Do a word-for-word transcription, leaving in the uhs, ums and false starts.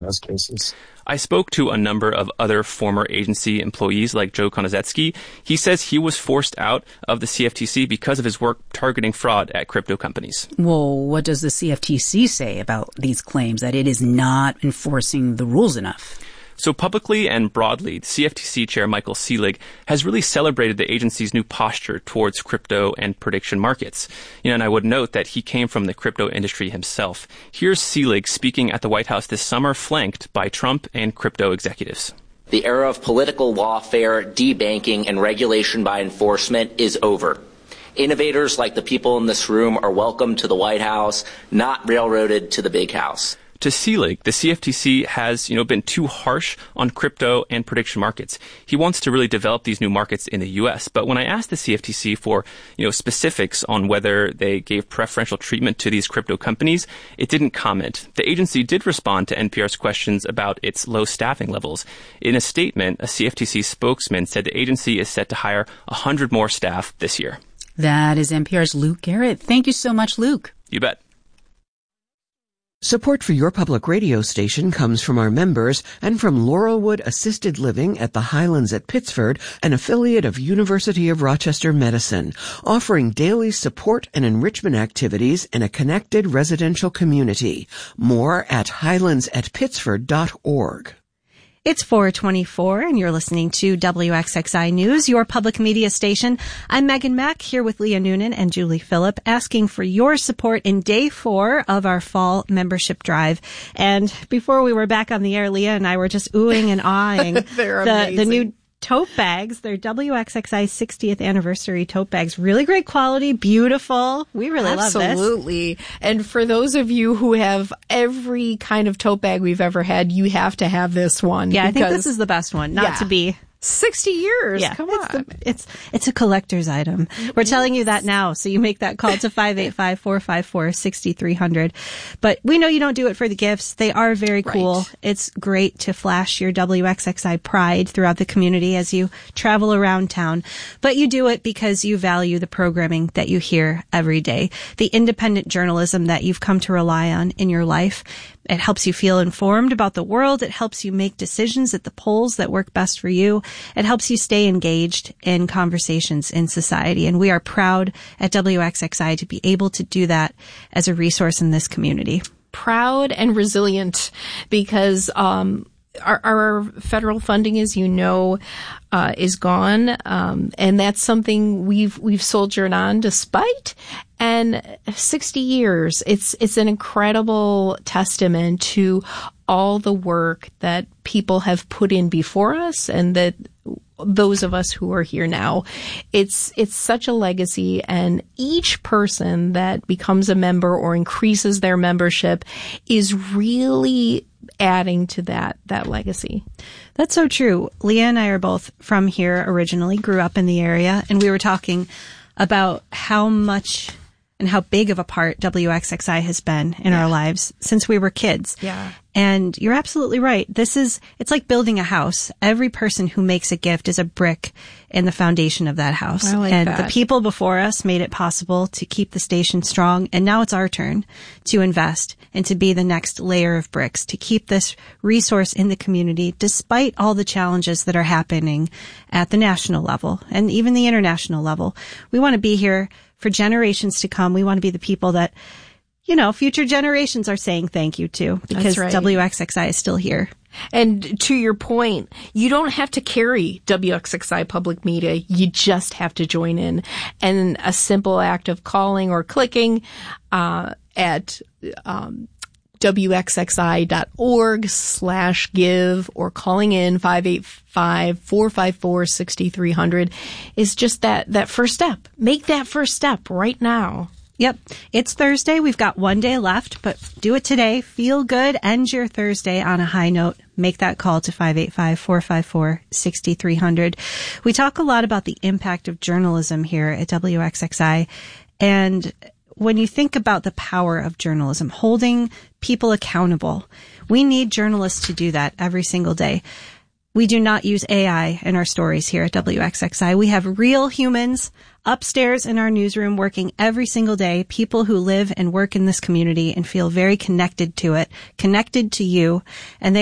those cases. I spoke to a number of other former agency employees like Joe Konozetsky. He says he was forced out of the C F T C because of his work targeting fraud at crypto companies. Well, what does the C F T C say about these claims that it is not enforcing the rules enough? So publicly and broadly, the C F T C chair Michael Selig has really celebrated the agency's new posture towards crypto and prediction markets. You know, and I would note that he came from the crypto industry himself. Here's Selig speaking at the White House this summer, flanked by Trump and crypto executives. The era of political lawfare, debanking, and regulation by enforcement is over. Innovators like the people in this room are welcome to the White House, not railroaded to the big house. To Selig, the C F T C has, you know, been too harsh on crypto and prediction markets. He wants to really develop these new markets in the U S. But when I asked the C F T C for, you know, specifics on whether they gave preferential treatment to these crypto companies, it didn't comment. The agency did respond to N P R's questions about its low staffing levels. In a statement, a C F T C spokesman said the agency is set to hire one hundred more staff this year. That is N P R's Luke Garrett. Thank you so much, Luke. You bet. Support for your public radio station comes from our members and from Laurelwood Assisted Living at the Highlands at Pittsford, an affiliate of University of Rochester Medicine, offering daily support and enrichment activities in a connected residential community. More at highlands at pittsford dot org. It's four twenty-four, and you're listening to W X X I News, your public media station. I'm Megan Mack, here with Leah Noonan and Julie Phillip, asking for your support in day four of our fall membership drive. And before we were back on the air, Leah and I were just oohing and awing the, the new tote bags. They're W X X I sixtieth anniversary tote bags. Really great quality, beautiful. We really love this. Absolutely. And for those of you who have every kind of tote bag we've ever had, you have to have this one. Yeah, I think this is the best one. Not yeah. to be sixty years. Yeah, Come it's on. The, it's it's a collector's item. We're telling you that now, so you make that call to five eight five, four five four, six three zero zero. But we know you don't do it for the gifts. They are very cool. Right. It's great to flash your W X X I pride throughout the community as you travel around town. But you do it because you value the programming that you hear every day, the independent journalism that you've come to rely on in your life. It helps you feel informed about the world. It helps you make decisions at the polls that work best for you. It helps you stay engaged in conversations in society. And we are proud at W X X I to be able to do that as a resource in this community. Proud and resilient because um, our, our federal funding, as you know, uh, is gone. Um, and that's something we've we've soldiered on despite. And sixty years, it's it's an incredible testament to all the work that people have put in before us and that those of us who are here now. It's it's such a legacy, and each person that becomes a member or increases their membership is really adding to that that legacy. That's so true. Leah and I are both from here originally, grew up in the area, and we were talking about how much and how big of a part W X X I has been in yeah. our lives since we were kids. Yeah. And you're absolutely right. This is, it's like building a house. Every person who makes a gift is a brick in the foundation of that house. I like and that. The people before us made it possible to keep the station strong. And now it's our turn to invest and to be the next layer of bricks, to keep this resource in the community, despite all the challenges that are happening at the national level and even the international level. We want to be here for generations to come. We want to be the people that, you know, future generations are saying thank you to, because right. W X X I is still here. And to your point, you don't have to carry W X X I public media. You just have to join in. And a simple act of calling or clicking uh, at um, wxxi.org slash give or calling in five eight five, four five four, six three zero zero is just that, that first step. Make that first step right now. Yep. It's Thursday. We've got one day left, but do it today. Feel good. End your Thursday on a high note. Make that call to five eight five, four five four, six three zero zero. We talk a lot about the impact of journalism here at W X X I. And when you think about the power of journalism, holding people accountable, we need journalists to do that every single day. We do not use A I in our stories here at W X X I. We have real humans upstairs in our newsroom working every single day, people who live and work in this community and feel very connected to it, connected to you, and they